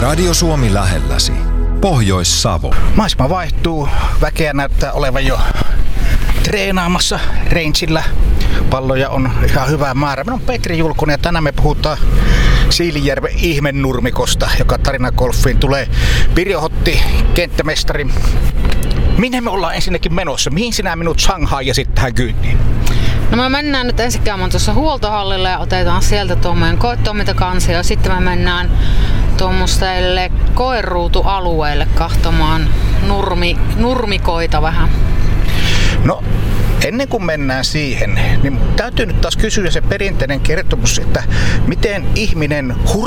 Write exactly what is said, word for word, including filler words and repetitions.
Radio Suomi lähelläsi. Pohjois-Savo. Maisema vaihtuu. Väkeä näyttää olevan jo treenaamassa rangeillä. Palloja on ihan hyvä määrä. Minä olen Petri Julkunen ja tänään me puhutaan Siilinjärven ihmennurmikosta, joka tarinagolfiin tulee. Pirjo Hotti, kenttämestari. Minne me ollaan ensinnäkin menossa? Mihin sinä minut Shanghai ja sitten tähän kyytiin? No me mennään nyt ensin käymään tuossa huoltohallille ja otetaan sieltä tuo meidän koetoimintakansi ja sitten me mennään tuommoiselle koeruutualueelle kahtomaan nurmi, nurmikoita vähän. No, ennen kuin mennään siihen, niin täytyy nyt taas kysyä se perinteinen kertomus, että miten ihminen